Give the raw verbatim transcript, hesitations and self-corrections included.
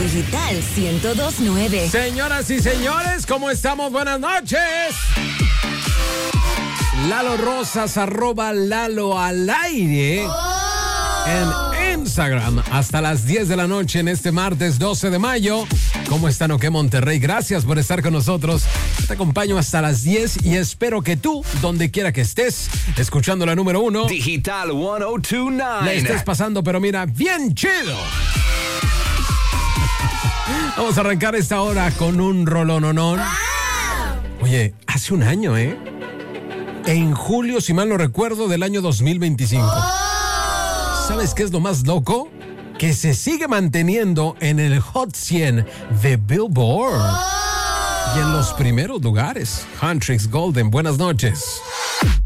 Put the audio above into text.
Digital ciento dos punto nueve. Señoras y señores, ¿cómo estamos? Buenas noches. Lalo Rosas, arroba Lalo al aire en Instagram hasta las diez de la noche en este martes doce de mayo. ¿Cómo están, o qué, Monterrey? Gracias por estar con nosotros. Te acompaño hasta las diez y espero que tú, donde quiera que estés, escuchando la número uno, Digital ciento dos punto nueve, la estés pasando, pero mira, bien chido. Vamos a arrancar esta hora con un rolononón. Oye, hace un año, ¿eh? En julio, si mal no recuerdo, del año dos mil veinticinco. ¿Sabes qué es lo más loco? Que se sigue manteniendo en el Hot cien de Billboard. Y en los primeros lugares. Huntrix Golden, buenas noches.